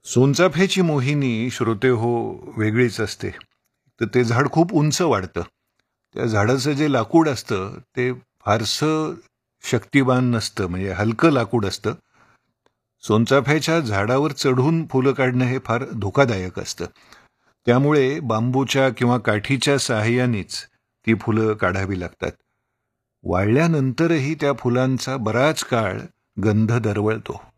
सोनचाफ्याची मोहिनी श्रोते हो वेगळीच असते. तर ते झाड खूप उंच वाढतं. त्या झाडाचं जे लाकूड असतं ते फारसं शक्तिवान नसतं, म्हणजे हलकं लाकूड असतं. सोनचाफ्याच्या झाडावर चढून फुलं काढणं हे फार धोकादायक असतं. त्यामुळे बांबूच्या किंवा काठीच्या साहाय्यानेच ती फुलं काढावी लागतात. वाळल्यानंतरही त्या फुलांचा बराच काळ गंध दरवळतो.